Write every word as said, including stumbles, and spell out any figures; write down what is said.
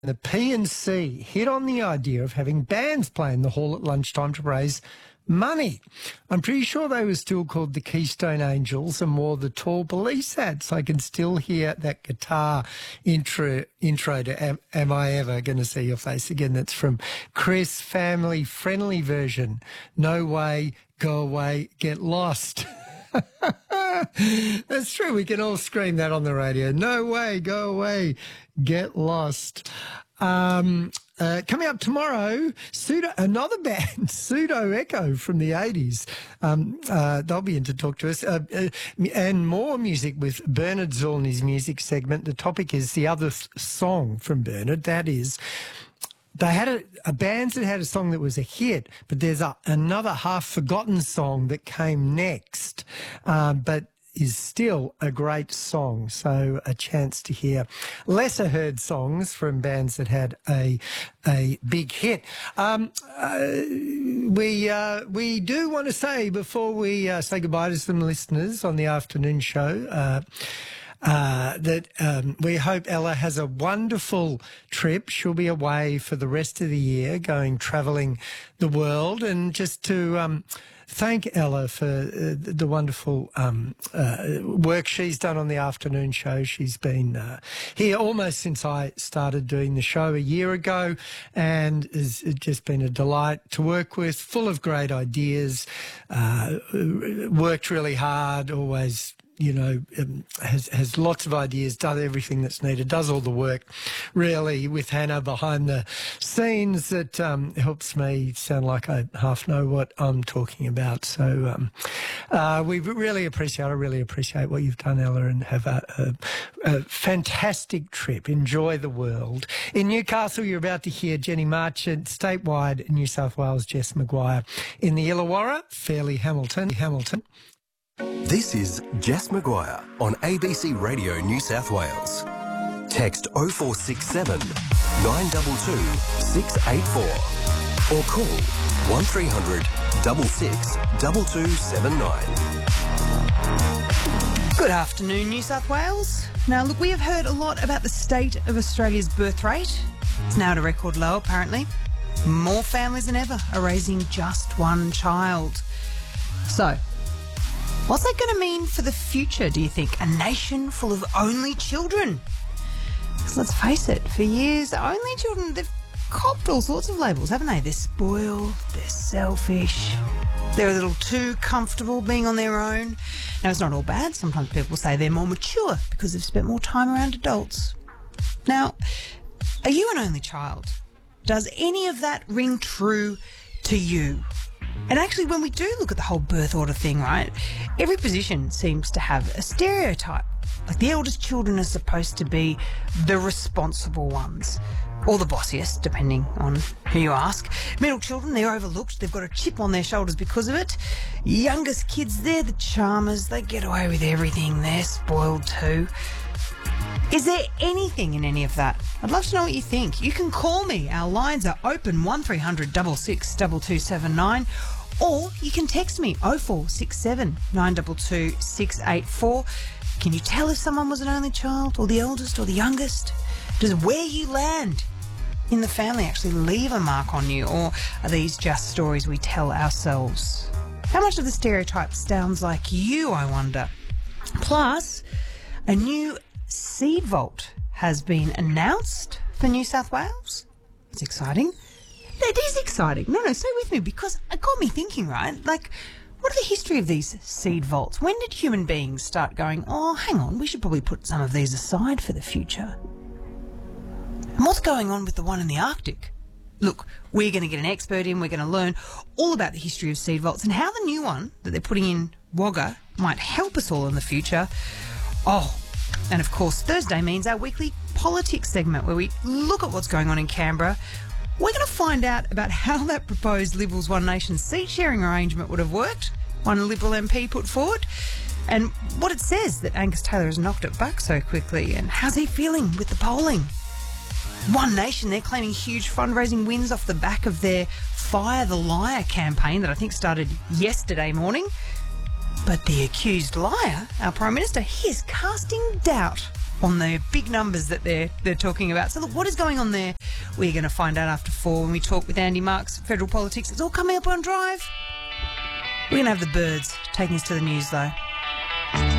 The P and C hit on the idea of having bands play in the hall at lunchtime to raise money. I'm pretty sure they were still called the Keystone Angels and wore the tall police hats. I can still hear that guitar intro, intro to Am, Am I Ever Gonna See Your Face Again? That's from Chris, family friendly version. No way, go away, get lost. That's true. We can all scream that on the radio. No way, go away, get lost. Um, uh, coming up tomorrow, Pseudo, another band, Pseudo Echo from the eighties. Um, uh, they'll be in to talk to us. Uh, uh, and more music with Bernard Zorni's music segment. The topic is the other th- song from Bernard. That is, they had a, a band that had a song that was a hit, but there's a, another half-forgotten song that came next, uh, but is still a great song. So a chance to hear lesser heard songs from bands that had a a big hit. Um, uh, we uh, we do want to say before we uh, say goodbye to some listeners on the afternoon show, uh, Uh, that um, we hope Ella has a wonderful trip. She'll be away for the rest of the year, going travelling the world, and just to um, thank Ella for uh, the wonderful um, uh, work she's done on the afternoon show. She's been uh, here almost since I started doing the show a year ago, and has just been a delight to work with, full of great ideas, uh, worked really hard, always you know, um, has has lots of ideas, does everything that's needed, does all the work, really, with Hannah behind the scenes that um, helps me sound like I half know what I'm talking about. So um, uh, we really appreciate, I really appreciate what you've done, Ella, and have a, a, a fantastic trip. Enjoy the world. In Newcastle, you're about to hear Jenny Marchant, statewide New South Wales, Jess Maguire. In the Illawarra, Fairleigh Hamilton, Hamilton. This is Jess Maguire on A B C Radio New South Wales. Text oh four six seven, nine two two, six eight four or call one three hundred, six six, two two seven nine. Good afternoon, New South Wales. Now, look, we have heard a lot about the state of Australia's birth rate. It's now at a record low, apparently. More families than ever are raising just one child. So, what's that going to mean for the future, do you think? A nation full of only children? Because let's face it, for years, only children, they've copped all sorts of labels, haven't they? They're spoiled, they're selfish, they're a little too comfortable being on their own. Now, it's not all bad. Sometimes people say they're more mature because they've spent more time around adults. Now, are you an only child? Does any of that ring true to you? And actually, when we do look at the whole birth order thing, right, every position seems to have a stereotype. Like the eldest children are supposed to be the responsible ones, or the bossiest, depending on who you ask. Middle children, they're overlooked. They've got a chip on their shoulders because of it. Youngest kids, they're the charmers. They get away with everything. They're spoiled too. Is there anything in any of that? I'd love to know what you think. You can call me. Our lines are open, one three hundred, six six, two two seven nine. Or you can text me, oh four six seven, nine two two, six eight four. Can you tell if someone was an only child, or the eldest, or the youngest? Does where you land in the family actually leave a mark on you, or are these just stories we tell ourselves? How much of the stereotype sounds like you, I wonder? Plus, a new seed vault has been announced for New South Wales. It's exciting. It is exciting. No, no, stay with me, because it got me thinking, right? Like, what are the history of these seed vaults? When did human beings start going, oh, hang on, we should probably put some of these aside for the future? And what's going on with the one in the Arctic? Look, we're going to get an expert in. We're going to learn all about the history of seed vaults and how the new one that they're putting in Wagga might help us all in the future. Oh, and of course, Thursday means our weekly politics segment where we look at what's going on in Canberra. We're going to find out about how that proposed Liberals One Nation seat-sharing arrangement would have worked, one Liberal M P put forward, and what it says that Angus Taylor has knocked it back so quickly, and how's he feeling with the polling? One Nation, they're claiming huge fundraising wins off the back of their Fire the Liar campaign that I think started yesterday morning. But the accused liar, our Prime Minister, he is casting doubt on the big numbers that they're they're talking about. So look, what is going on there? We're going to find out after four when we talk with Andy Marks, Federal Politics. It's all coming up on Drive. We're going to have the birds taking us to the news, though.